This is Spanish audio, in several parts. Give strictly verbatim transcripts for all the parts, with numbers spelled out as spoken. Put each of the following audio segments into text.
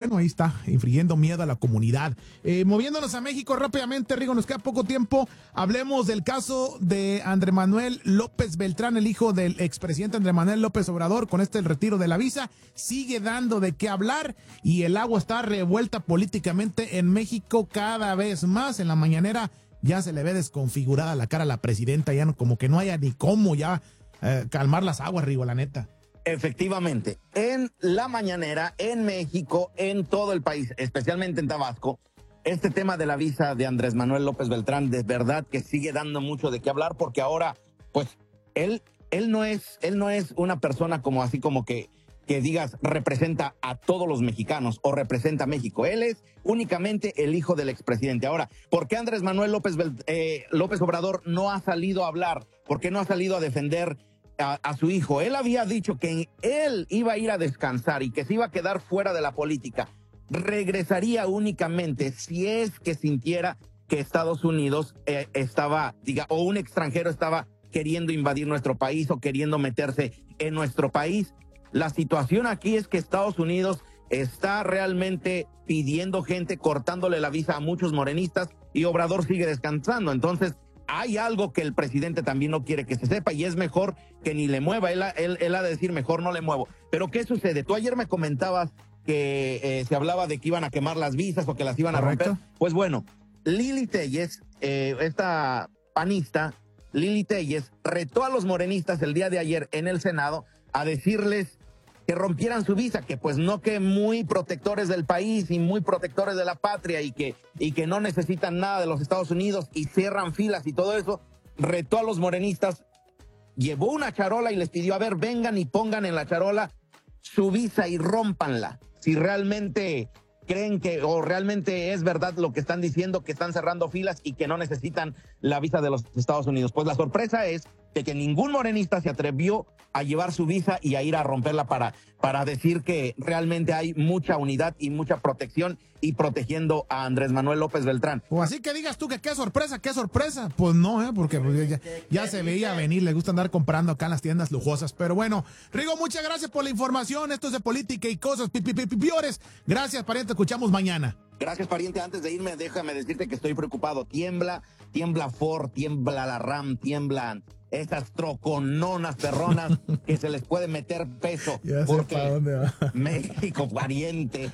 bueno, ahí está, infringiendo miedo a la comunidad. Eh, moviéndonos a México rápidamente, Rigo, nos queda poco tiempo. Hablemos del caso de Andrés Manuel López Beltrán, el hijo del expresidente Andrés Manuel López Obrador, con este el retiro de la visa. Sigue dando de qué hablar y el agua está revuelta políticamente en México cada vez más. En la mañanera ya se le ve desconfigurada la cara a la presidenta, ya no, como que no haya ni cómo ya eh, calmar las aguas, Rigo, la neta. Efectivamente, en la mañanera, en México, en todo el país, especialmente en Tabasco, este tema de la visa de Andrés Manuel López Beltrán, de verdad que sigue dando mucho de qué hablar, porque ahora, pues, él, él no es, él no es una persona como así como que, que digas representa a todos los mexicanos o representa a México. Él es únicamente el hijo del expresidente. Ahora, ¿por qué Andrés Manuel López, eh, López Obrador no ha salido a hablar? ¿Por qué no ha salido a defender A, a su hijo? Él había dicho que él iba a ir a descansar y que se iba a quedar fuera de la política. Regresaría únicamente si es que sintiera que Estados Unidos eh, estaba, diga, o un extranjero estaba queriendo invadir nuestro país o queriendo meterse en nuestro país. La situación aquí es que Estados Unidos está realmente pidiendo gente, cortándole la visa a muchos morenistas, y Obrador sigue descansando. Entonces, hay algo que el presidente también no quiere que se sepa, y es mejor que ni le mueva. Él, él, él ha de decir, mejor no le muevo. Pero ¿qué sucede? Tú ayer me comentabas que eh, se hablaba de que iban a quemar las visas o que las iban Correcto. a romper. Pues bueno, Lili Telles, eh, esta panista, Lili Telles, retó a los morenistas el día de ayer en el Senado a decirles que rompieran su visa, que pues no, que muy protectores del país y muy protectores de la patria y que, y que no necesitan nada de los Estados Unidos y cierran filas y todo eso. Retó a los morenistas, llevó una charola y les pidió, a ver, vengan y pongan en la charola su visa y rómpanla. Si realmente creen que, o realmente es verdad lo que están diciendo, que están cerrando filas y que no necesitan la visa de los Estados Unidos. Pues la sorpresa es de que ningún morenista se atrevió a llevar su visa y a ir a romperla para, para decir que realmente hay mucha unidad y mucha protección y protegiendo a Andrés Manuel López Beltrán. O así que digas tú que qué sorpresa, qué sorpresa. Pues no, ¿eh? Porque pues, ya, ya se veía venir, le gusta andar comprando acá en las tiendas lujosas. Pero bueno, Rigo, muchas gracias por la información. Esto es de política y cosas pi, pi, pi, pi, piores. Gracias, pariente, escuchamos mañana. Gracias, pariente. Antes de irme, déjame decirte que estoy preocupado. Tiembla, tiembla Ford, tiembla la RAM, tiemblan esas trocononas perronas que se les puede meter peso. Ya sé porque para dónde va. México, pariente,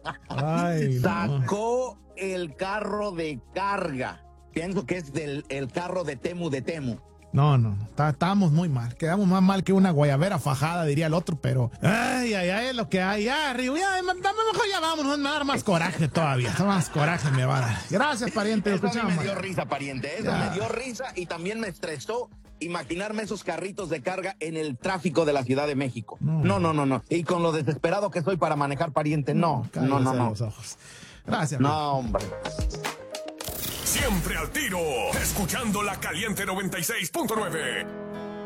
Ay, sacó no. el carro de carga. Pienso que es del el carro de Temu de Temu. No, no, estábamos muy mal. Quedamos más mal que una guayabera fajada, diría el otro, pero ay, ay, ay, es lo que hay. Ya, Rigo, ya, dame mejor ya vamos, no me va a dar más coraje todavía. Más coraje me va a dar. Gracias, pariente. Eso a mí me escuchamos. dio risa, pariente. Eso Ya. me dio risa y también me estresó imaginarme esos carritos de carga en el tráfico de la Ciudad de México. No. No, no, no, no. Y con lo desesperado que soy para manejar, pariente, no, no, no, no. Los ojos. Gracias. Rigo. No, hombre. Siempre al tiro, escuchando la Caliente noventa y seis punto nueve.